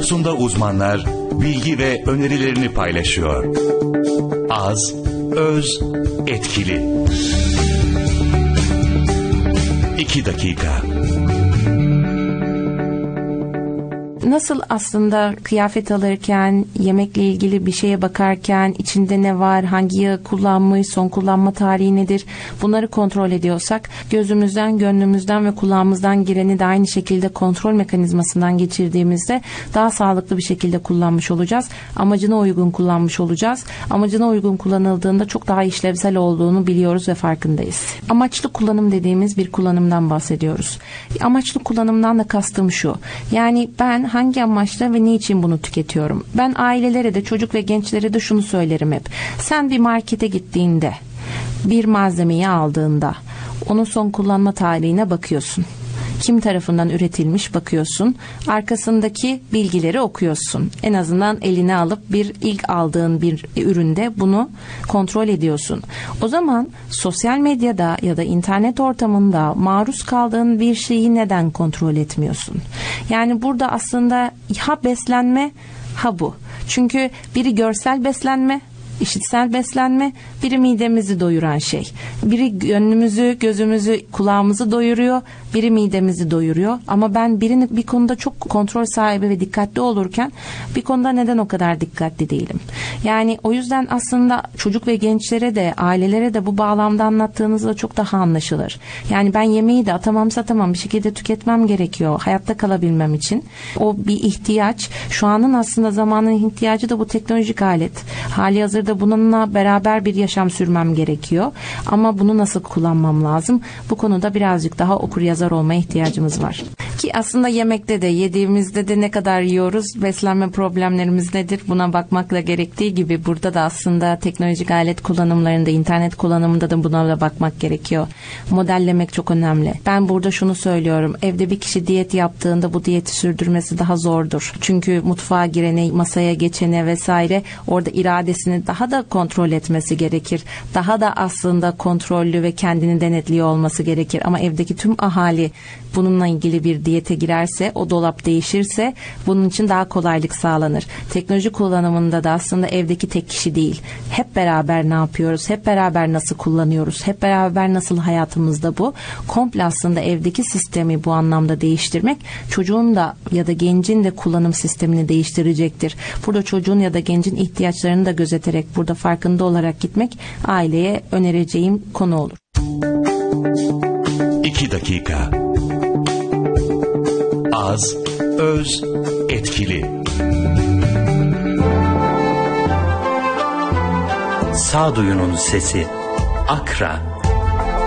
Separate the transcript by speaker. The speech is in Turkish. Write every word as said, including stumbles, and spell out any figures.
Speaker 1: konusunda uzmanlar bilgi ve önerilerini paylaşıyor. Az, öz, etkili. İki dakika.
Speaker 2: Nasıl aslında kıyafet alırken, yemekle ilgili bir şeye bakarken içinde ne var, hangi yağı kullanmış, son kullanma tarihi nedir, bunları kontrol ediyorsak gözümüzden, gönlümüzden ve kulağımızdan gireni de aynı şekilde kontrol mekanizmasından geçirdiğimizde daha sağlıklı bir şekilde kullanmış olacağız. Amacına uygun kullanmış olacağız. Amacına uygun kullanıldığında çok daha işlevsel olduğunu biliyoruz ve farkındayız. Amaçlı kullanım dediğimiz bir kullanımdan bahsediyoruz. Amaçlı kullanımdan da kastım şu. Yani ben hangi amaçla ve niçin bunu tüketiyorum? Ben ailelere de, çocuk ve gençlere de şunu söylerim hep. Sen bir markete gittiğinde, bir malzemeyi aldığında onun son kullanma tarihine bakıyorsun. Kim tarafından üretilmiş bakıyorsun. Arkasındaki bilgileri okuyorsun. En azından eline alıp bir ilk aldığın bir üründe bunu kontrol ediyorsun. O zaman sosyal medyada ya da internet ortamında maruz kaldığın bir şeyi neden kontrol etmiyorsun? Yani burada aslında ha beslenme ha bu. Çünkü biri görsel beslenme, İşitsel beslenme, biri midemizi doyuran şey. Biri gönlümüzü, gözümüzü, kulağımızı doyuruyor, biri midemizi doyuruyor. Ama ben birini bir konuda çok kontrol sahibi ve dikkatli olurken bir konuda neden o kadar dikkatli değilim? Yani o yüzden aslında çocuk ve gençlere de, ailelere de bu bağlamda anlattığınızda çok daha anlaşılır. Yani ben yemeği de atamam satamam bir şekilde tüketmem gerekiyor hayatta kalabilmem için. O bir ihtiyaç. Şu anın aslında zamanın ihtiyacı da bu teknolojik alet. Hali hazırda da bununla beraber bir yaşam sürmem gerekiyor. Ama bunu nasıl kullanmam lazım? Bu konuda birazcık daha okur yazar olmaya ihtiyacımız var. Ki aslında yemekte de, yediğimizde de ne kadar yiyoruz, beslenme problemlerimiz nedir? Buna bakmakla gerektiği gibi burada da aslında teknolojik alet kullanımlarında, internet kullanımında da buna da bakmak gerekiyor. Modellemek çok önemli. Ben burada şunu söylüyorum. Evde bir kişi diyet yaptığında bu diyeti sürdürmesi daha zordur. Çünkü mutfağa girene, masaya geçene vesaire orada iradesini daha da kontrol etmesi gerekir. Daha da aslında kontrollü ve kendini denetliyor olması gerekir. Ama evdeki tüm ahali bununla ilgili bir diyete girerse, o dolap değişirse bunun için daha kolaylık sağlanır. Teknoloji kullanımında da aslında evdeki tek kişi değil. Hep beraber ne yapıyoruz? Hep beraber nasıl kullanıyoruz? Hep beraber nasıl hayatımızda bu? Komple aslında evdeki sistemi bu anlamda değiştirmek çocuğun da ya da gencin de kullanım sistemini değiştirecektir. Burada çocuğun ya da gencin ihtiyaçlarını da gözeterek, burada farkında olarak gitmek aileye önereceğim konu olur.
Speaker 1: İki dakika. Az, öz, etkili. Sağduyunun sesi. Akra.